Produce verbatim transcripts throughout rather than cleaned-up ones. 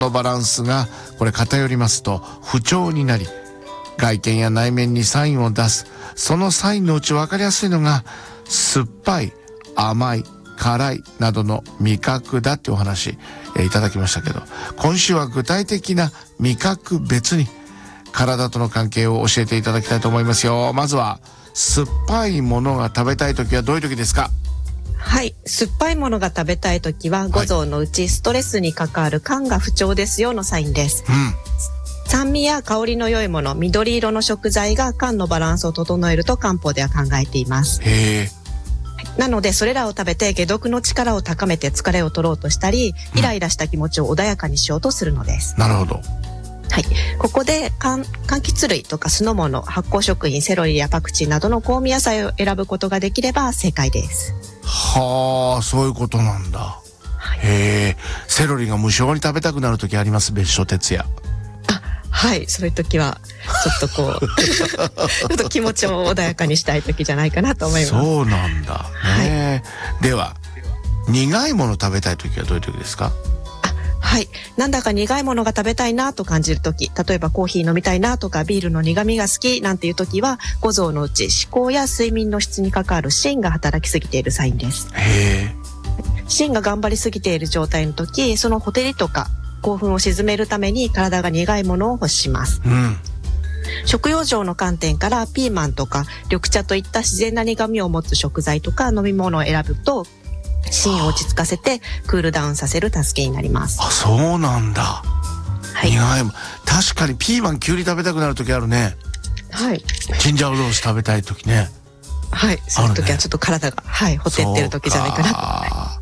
のバランスがこれ偏りますと不調になり、外見や内面にサインを出す。そのサインのうち分かりやすいのが酸っぱい、甘い、辛いなどの味覚だってお話、えー、いただきましたけど、今週は具体的な味覚別に体との関係を教えていただきたいと思いますよ。まずは酸っぱいものが食べたいときはどういうときですか？ はい、酸っぱいものが食べたいときは五臓のうちストレスに関わる肝が不調ですよのサインです、うん、酸味や香りの良いもの、緑色の食材が肝のバランスを整えると漢方では考えています。 へー。 なのでそれらを食べて解毒の力を高めて疲れを取ろうとしたり、イライラした気持ちを穏やかにしようとするのです、 うん、なるほど。 はい、ここで柑橘類とか酢の物、発酵食品、セロリやパクチーなどの香味野菜を選ぶことができれば正解です。 はあ、そういうことなんだ、はい、へえ。セロリが無性に食べたくなる時あります？別所哲也。 あ、はい、そういう時はちょっとこうちょっと気持ちを穏やかにしたい時じゃないかなと思います。 そうなんだね、はい、では苦いもの食べたい時はどういう時ですか？ はい、なんだか苦いものが食べたいなと感じるとき、例えばコーヒー飲みたいなとかビールの苦味が好きなんていうときは、五臓のうち思考や睡眠の質に関わる心が働きすぎているサインです。 へー。 心が頑張りすぎている状態のとき、そのほてりとか興奮を鎮めるために体が苦いものを欲します、うん、食用上の観点からピーマンとか緑茶といった自然な苦味を持つ食材とか飲み物を選ぶと心を落ち着かせてクールダウンさせる助けになります。 あ、そうなんだ、はい、苦いもん。確かにピーマンきゅうり食べたくなる時あるね。 はい。 チンジャオロース食べたい時ね。 はい、そういう時はちょっと体が、はい、ほてってる時じゃないかなと。はい、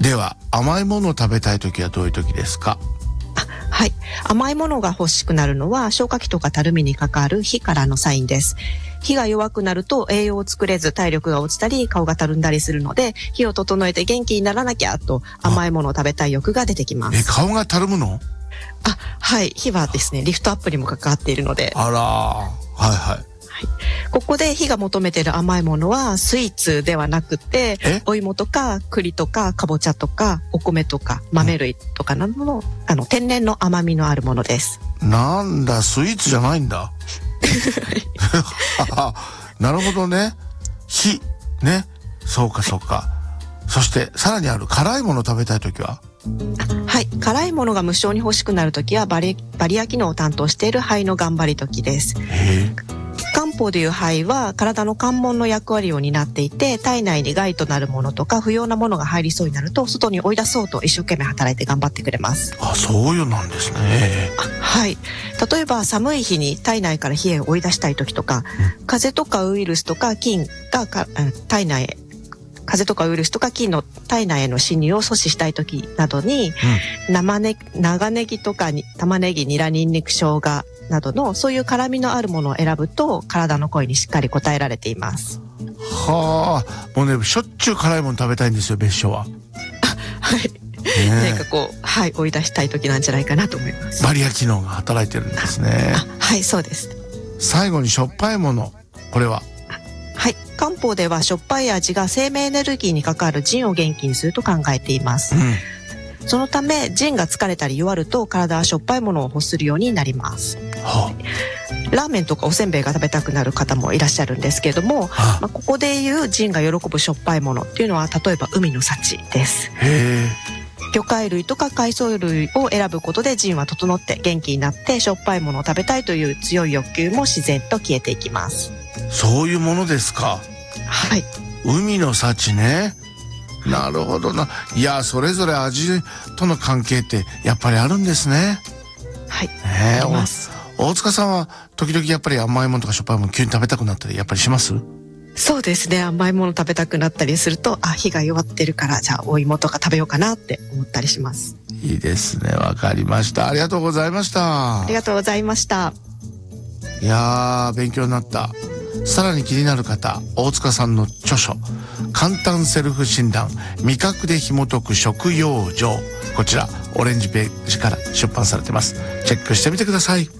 では甘いものを食べたい時はどういう時ですか？ あ、はい、甘いものが欲しくなるのは消化器とかたるみに関わる火からのサインです。火が弱くなると栄養を作れず体力が落ちたり顔がたるんだりするので、火を整えて元気にならなきゃと甘いものを食べたい欲が出てきます。 え、顔がたるむの？ あ、はい、火はですねリフトアップにも関わっているので。 あら、はいはい、 はい、ここで火が求めている甘いものはスイーツではなくて、お芋とか栗とかかぼちゃとかお米とか豆類とかなどの、あの天然の甘みのあるものです。 なんだ、スイーツじゃないんだなるほどね。火ね、そうかそうか、はい、そしてさらにある辛いものを食べたい時は？ はい、辛いものが無性に欲しくなる時はバリバリア機能を担当している肺の頑張り時です。 へ漢方でいう肺は体の関門の役割を担っていて、体内に害となるものとか不要なものが入りそうになると外に追い出そうと一生懸命働いて頑張ってくれます。 あ、そういうなんですね。 はい、例えば寒い日に体内から冷えを追い出したい時とか、うん、風邪とかウイルスとか菌がか体内へ風邪とかウイルスとか菌の体内への侵入を阻止したい時などに、うん、生ね長ネギとかに玉ねぎ、ニラ、ニンニク、生姜などのそういう辛みのあるものを選ぶと体の声にしっかり応えられています。 はあ、もうねしょっちゅう辛いもの食べたいんですよ、別所は。 はい、ね、なんかこう、はい、追い出したい時なんじゃないかなと思います。 バリア機能が働いてるんですね。 あ、はい、そうです。 最後にしょっぱいもの、これは？ はい、漢方ではしょっぱい味が生命エネルギーに関わる腎を元気にすると考えています、うん、そのため腎が疲れたり弱ると体はしょっぱいものを欲するようになります、はあ、ラーメンとかおせんべいが食べたくなる方もいらっしゃるんですけれども、はあ、まあ、ここでいう腎が喜ぶしょっぱいものっていうのは例えば海の幸です。 へー。 魚介類とか海藻類を選ぶことで腎は整って元気になって、しょっぱいものを食べたいという強い欲求も自然と消えていきます。 そういうものですか。 はい。 海の幸ね。なるほどな。いや、それぞれ味との関係ってやっぱりあるんですね。 はい。 ねえ、あります。大塚さんは時々やっぱり甘いものとかしょっぱいもの急に食べたくなったりやっぱりします？ そうですね、甘いもの食べたくなったりすると、あ、火が弱ってるからじゃあお芋とか食べようかなって思ったりします。 いいですね、わかりました。ありがとうございました。 ありがとうございました。 いやー、勉強になった。さらに気になる方、大塚さんの著書簡単セルフ診断、味覚で紐解く食養生、こちらオレンジページから出版されてます。チェックしてみてください。